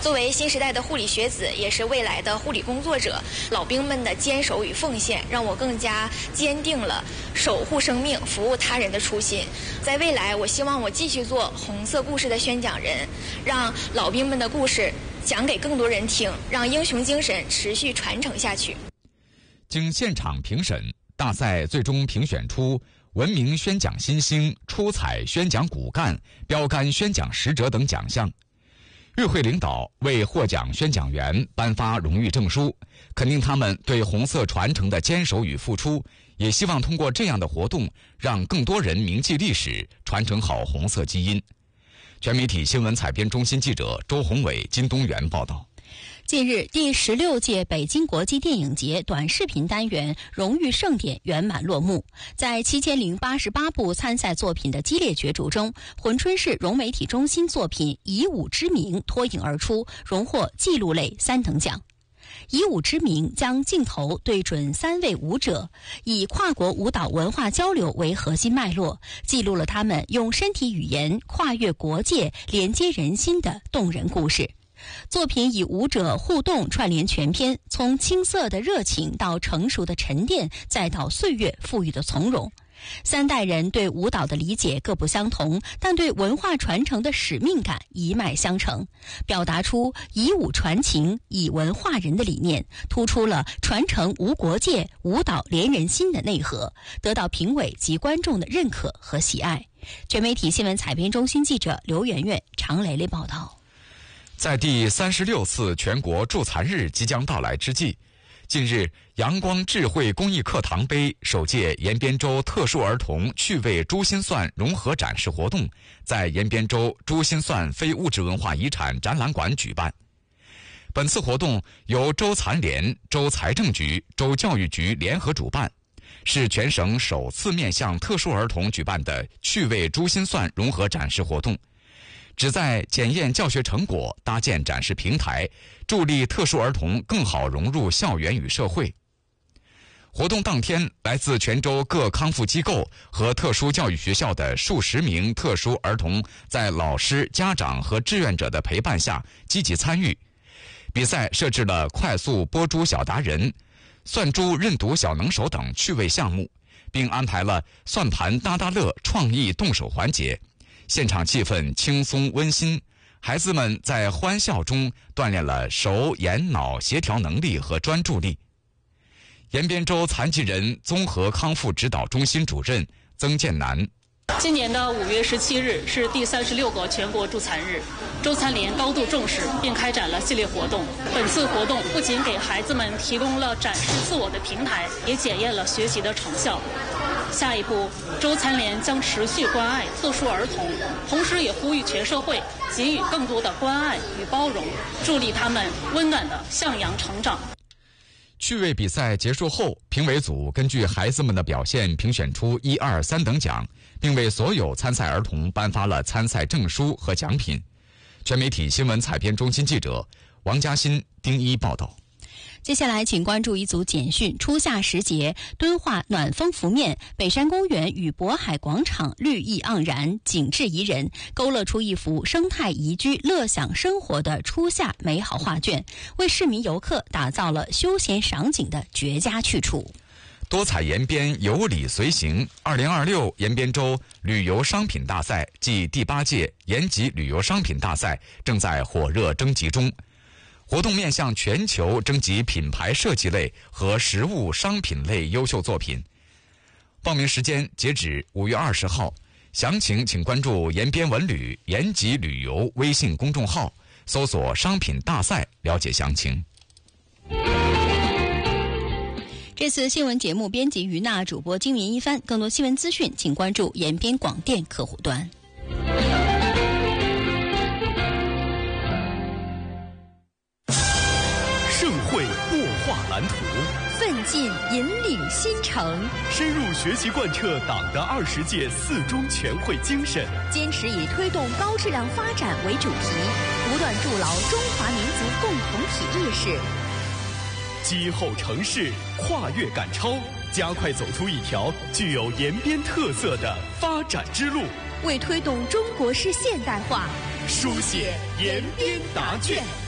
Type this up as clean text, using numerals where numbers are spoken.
作为新时代的护理学子，也是未来的护理工作者，老兵们的坚守与奉献，让我更加坚定了守护生命、服务他人的初心。在未来，我希望我继续做红色故事的宣讲人，让老兵们的故事讲给更多人听，让英雄精神持续传承下去。 经现场评审，大赛最终评选出文明宣讲新星、出彩宣讲骨干、标杆宣讲使者等奖项。与会领导为获奖宣讲员颁发荣誉证书，肯定他们对红色传承的坚守与付出，也希望通过这样的活动，让更多人铭记历史，传承好红色基因。全媒体新闻采编中心记者周宏伟、金东元报道。 近日，第16届北京国际电影节短视频单元荣誉盛典圆满落幕。在7088部参赛作品的激烈角逐中，珲春市融媒体中心作品《以武之名》脱颖而出，荣获纪录类3等奖。以武之名将镜头对准3位舞者，以跨国舞蹈文化交流为核心脉络，记录了他们用身体语言跨越国界、连接人心的动人故事。作品以舞者互动串联全篇，从青涩的热情到成熟的沉淀，再到岁月赋予的从容。3代人对舞蹈的理解各不相同，但对文化传承的使命感一脉相承，表达出以舞传情、以文化人的理念，突出了传承无国界、舞蹈连人心的内核，得到评委及观众的认可和喜爱。全媒体新闻采编中心记者刘媛媛、常蕾蕾报道。 在第36次全国助残日即将到来之际，近日阳光智慧公益课堂杯首届延边州特殊儿童趣味珠心算融合展示活动在延边州珠心算非物质文化遗产展览馆举办。本次活动由州残联、州财政局、州教育局联合主办，是全省首次面向特殊儿童举办的趣味珠心算融合展示活动，旨在检验教学成果，搭建展示平台，助力特殊儿童更好融入校园与社会。活动当天，来自全州各康复机构和特殊教育学校的数十名特殊儿童，在老师、家长和志愿者的陪伴下积极参与。比赛设置了快速拨珠小达人、算珠认读小能手等趣味项目，并安排了算盘搭搭乐创意动手环节。现场气氛轻松温馨，孩子们在欢笑中锻炼了手眼脑协调能力和专注力。延边州残疾人综合康复指导中心主任曾建南： 今年的5月17日是第36个全国助残日，州残联高度重视并开展了系列活动。本次活动不仅给孩子们提供了展示自我的平台，也检验了学习的成效。下一步，州残联将持续关爱特殊儿童，同时也呼吁全社会给予更多的关爱与包容，助力他们温暖的向阳成长。 趣味比赛结束后，评委组根据孩子们的表现评选出1、2、3等奖，并为所有参赛儿童颁发了参赛证书和奖品。全媒体新闻采编中心记者王嘉欣、丁一报道。 接下来请关注一组简讯。初夏时节，敦化暖风拂面，北山公园与渤海广场绿意盎然，景致宜人，勾勒出一幅生态宜居、乐享生活的初夏美好画卷，为市民游客打造了休闲赏景的绝佳去处。 多彩延边，有礼随行。2026延边州旅游商品大赛暨第8届延吉旅游商品大赛正在火热征集中。活动面向全球征集品牌设计类和实物商品类优秀作品。报名时间截止5月20号，详情请关注延边文旅、延吉旅游微信公众号，搜索商品大赛了解详情。 这次新闻节目编辑于娜，主播金云一帆。更多新闻资讯请关注延边广电客户端。 盛会擘画蓝图， 奋进引领新城， 深入学习贯彻党的20届4中全会精神， 坚持以推动高质量发展为主题，不断筑牢中华民族共同体意识， 击后城市，跨越赶超，加快走出一条具有延边特色的发展之路， 为推动中国式现代化书写延边答卷。